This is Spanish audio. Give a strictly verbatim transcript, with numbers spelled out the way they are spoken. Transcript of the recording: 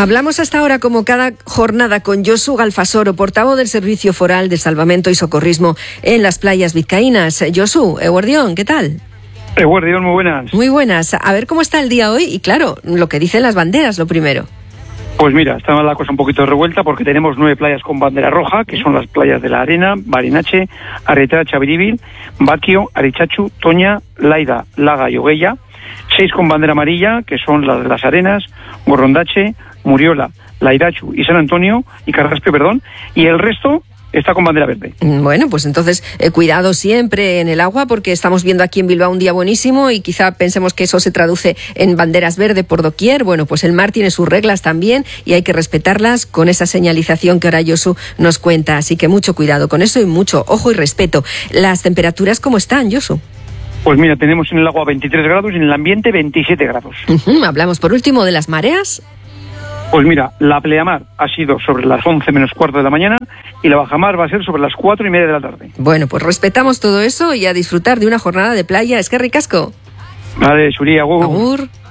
Hablamos hasta ahora, como cada jornada, con Josu Galfasoro, portavoz del Servicio Foral de Salvamento y Socorrismo en las playas vizcaínas. Josu, eguardión, ¿qué tal? Eguardión, muy buenas. Muy buenas. A ver cómo está el día hoy y, claro, lo que dicen las banderas, lo primero. Pues mira, está la cosa un poquito revuelta porque tenemos nueve playas con bandera roja, que son las playas de La Arena, Barinache, Arretara, Chaviribil, Baquio, Arichachu, Toña, Laida, Laga y Oguella. Seis con bandera amarilla, que son las de Las Arenas, Gorrondache, Muriola, Lairachu y San Antonio, y Carraspe, perdón, y el resto está con bandera verde. Bueno, pues entonces eh, cuidado siempre en el agua, porque estamos viendo aquí en Bilbao un día buenísimo y quizá pensemos que eso se traduce en banderas verde por doquier. Bueno, pues el mar tiene sus reglas también y hay que respetarlas con esa señalización que ahora Josu nos cuenta. Así que mucho cuidado con eso y mucho ojo y respeto. ¿Las temperaturas cómo están, Josu? Pues mira, tenemos en el agua veintitrés grados y en el ambiente veintisiete grados. Uh-huh. Hablamos por último de las mareas. Pues mira, la pleamar ha sido sobre las once menos cuarto de la mañana y la bajamar va a ser sobre las cuatro y media de la tarde. Bueno, pues respetamos todo eso y a disfrutar de una jornada de playa. Es que ricasco. Vale, Suri, agur. Agur.